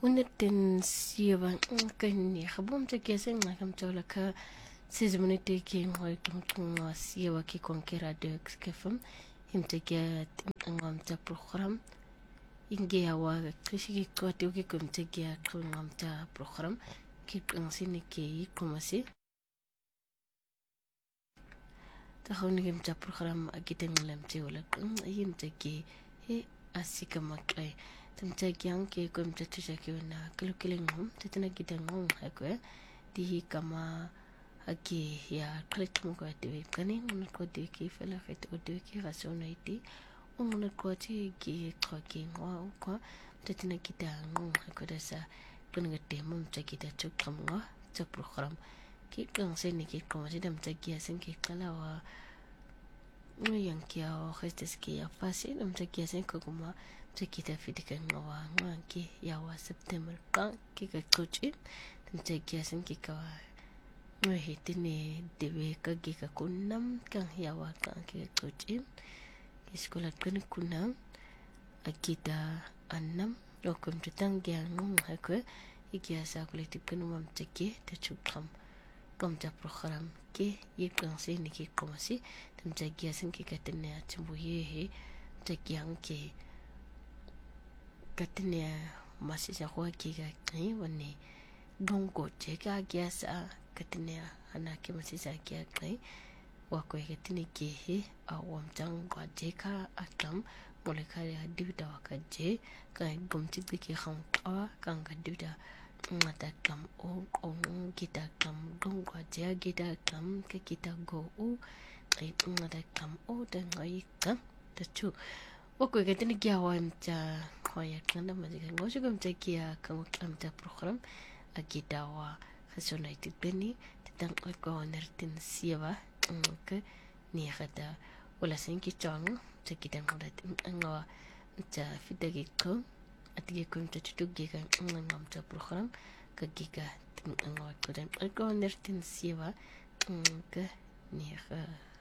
ونتنسيبا كني خبوم تكيسين لكم تولك سيزمونيتي كي نغوي كم سيوا كي كونكيرا دوكس كفم يمتجات نغام تا بروغرام إنجي هوا كشي كواتي وكي كم تجيا كم نغام تا بروغرام كي نغسيني كي كوماسي تخوني كم تا بروغرام أكيد نغلم تيولا يمتجي هي أسيكا مكاي تمتاجيان كي كم تتشاكي ونا كلو كيلينغهم تتناكيدنغهم هكوه دي كما هكي يا كلت مقادوي كانين ونكودي كيف لا خيت ودوي كي غاسونايتي ونكودي كي كوكي وكو تتناكيدنغهم هكوه سا كنغتي ممتاكيدا تشوكموا تبروغرام كي كنسيني كي كوماسي تمتاجيا سنكي كلاوا Yankia o Hesteski a Fasi, Namtakia Senkoma, Takita Fitica Nova, Manki, Yawa September, Kika Coachin, Tamtakia Senkika, Mahitini, Deveka Gika Kunam, Kan Yawa Kanki Coachin, Iskola Kunam, Akita Annam, Lokum to Tangian, Hake, Ikiasa Collective Kunum Taki, the Chukam. Kamta program ke ye kanse ni ke komasi tamjagia sen ke katne achbuye he tagyang ke katne masi sa ho ke ga kai wani dongo che ga gyasa katne ana ke masi sa ke kai wa ko katne ke he awam jang ga je ka atam moleka ya divda wa ka je kai gumti ke kham ka kan ga divda ngata kam o kita kam dongwa dia kita kam ke kita go o kai ngata kam o da ngai kam ta chu o ko ke tini kya wa mta khoya kana ma ga ngo shugam ta kya kam kam ta program agita wa United Benny tang ko nertin siwa ke ni khata wala sen ki chang ta kita ngodat ngo ta fidagi ko Ati ko ta tutugi kan ngam ta program ka giga ngawat ko dan ko nertin siwa ka ni